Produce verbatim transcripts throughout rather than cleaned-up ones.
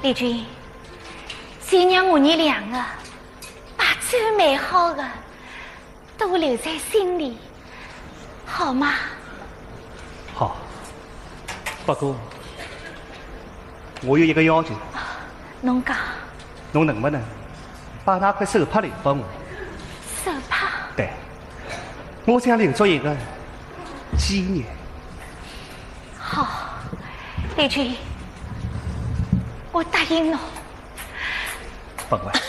丽君，先让我你两个把最美好的都留在心里，好吗？ 好。不过，我有一个要求。 侬讲。 侬能不能把那块手帕留给我？ 手帕。 对，我想留作一个纪念。 好，丽君，我答应侬。 本官。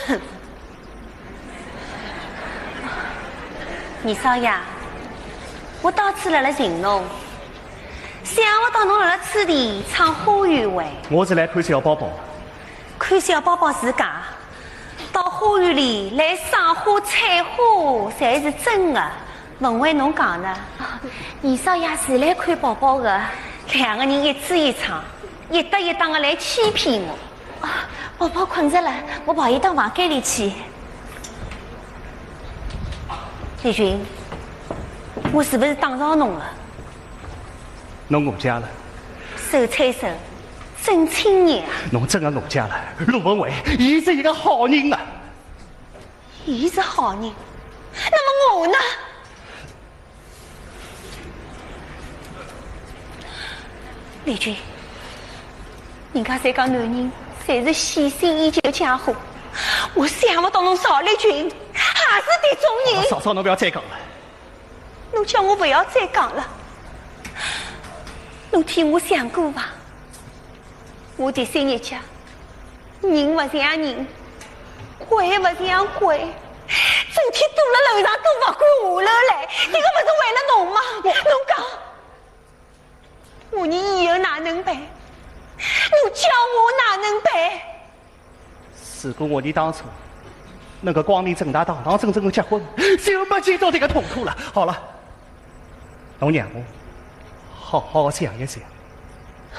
二少爷，我到处辣辣寻侬，想不到侬辣辣此地闯花园会。 我是来看小宝宝。 看小宝宝自家到花园里来赏花采花才是真的，勿为侬讲呢。 二少爷是来看宝宝的， 两个人一支一唱，一搭一档的来欺骗我。 啊，宝宝困着了，我跑伊到房间里去。 丽君，我是不是打扰侬了？ 侬误解了。 手牵手，真亲热啊！ 侬真的误解了。陆文伟，伊是一个好人啊。 伊是好人，那么我呢？丽君，人家侪讲男人侪是喜新厌旧的家伙，我想不到侬邵丽君也是这种人。 嫂嫂，侬不要再讲了。 侬叫我不要再讲了。侬替我想过伐？我第三日家，人不像人，鬼不像鬼，整天躲辣楼上都不敢下楼来，这个不是为了侬吗？侬讲，我你以后哪能办？侬叫我哪能办？ 如果我你当初能够光明正大、堂堂正正的结婚，就没见到这个痛苦了。好了，侬让我好好想一想。